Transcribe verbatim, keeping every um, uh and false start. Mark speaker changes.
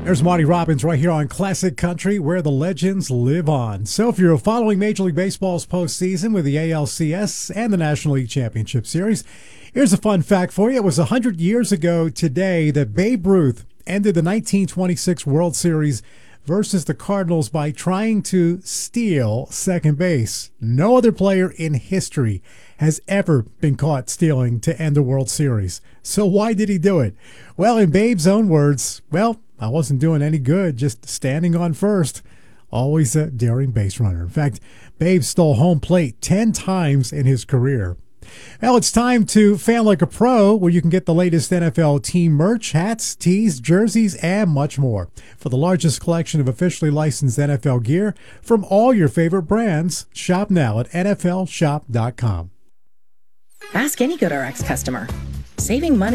Speaker 1: There's Marty Robbins right here on Classic Country, where the legends live on. So if you're following Major League Baseball's postseason with the A L C S and the National League Championship Series, here's a fun fact for you. It was one hundred years ago today that Babe Ruth ended the nineteen twenty-six World Series versus the Cardinals by trying to steal second base. No other player in history has ever been caught stealing to end a World Series. So why did he do it? Well, in Babe's own words, well, I wasn't doing any good, just standing on first. Always a daring base runner. In fact, Babe stole home plate ten times in his career. Well, it's time to Fan Like a Pro, where you can get the latest N F L team merch, hats, tees, jerseys, and much more. For the largest collection of officially licensed N F L gear from all your favorite brands, shop now at N F L shop dot com.
Speaker 2: Ask any GoodRx customer. Saving money